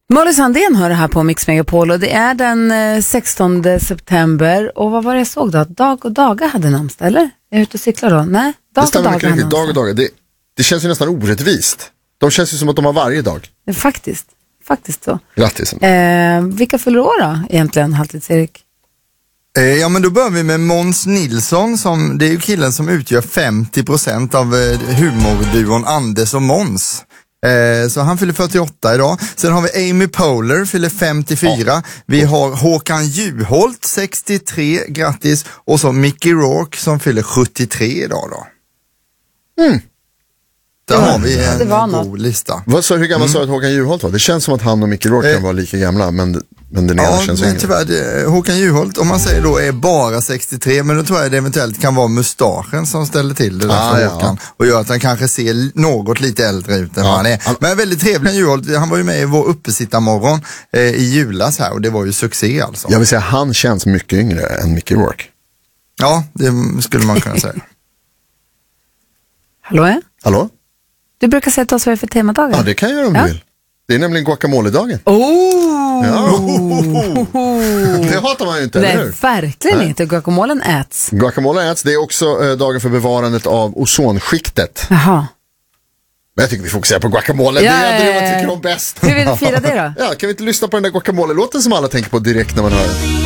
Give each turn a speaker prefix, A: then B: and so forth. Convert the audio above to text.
A: Molly Sandén hör det här på Mix Megapol och det är den 16 september. Och vad var det jag såg då? Dag och Daga hade namnsdag, eller? Är jag ute och cyklar då? Nej, Dag och Daga hade namnsdag.
B: Dag och Daga, det känns ju nästan orättvist. De känns ju som att de har varje dag.
A: Faktiskt så.
B: Grattis.
A: Vilka fyller år då egentligen, Halvtids-Erik?
C: Ja, men då börjar vi med Måns Nilsson, det är ju killen som utgör 50% av humorduon Anders och Måns. Så han fyller 48 idag. Sen har vi Amy Poehler, fyller 54. Vi har Håkan Juholt, 63, grattis. Och så Mickey Rourke som fyller 73 idag då. Där har vi en god lista.
B: Hur gammal sa du att Håkan Juholt var? Det känns som att han och Mickey Rourke kan vara lika gamla, men den ena känns yngre.
C: Tyvärr, Håkan Juholt, om man säger då, är bara 63, men då tror jag det eventuellt kan vara mustaschen som ställer till det där för Håkan och gör att han kanske ser något lite äldre ut än vad han är. Men väldigt trevlig Juholt, han var ju med i vår uppesittarmorgon i julas här och det var ju succé alltså.
B: Jag vill säga han känns mycket yngre än Mickey Rourke.
C: Ja, det skulle man kunna säga.
B: Hallå?
A: Du brukar säga till oss vad det är för temadagar.
B: Ja, det kan jag göra om du vill. Det är nämligen guacamole-dagen. Det hatar man ju inte, eller hur?
A: Verkligen inte. Guacamolen äts.
B: Guacamole äts. Det är också dagen för bevarandet av ozonskiktet.
A: Jaha.
B: Men jag tycker vi fokuserar på guacamole. Det är det jag tycker om bäst.
A: Hur vill du fira det då?
B: Ja, kan vi inte lyssna på den där guacamole-låten som alla tänker på direkt när man hör den?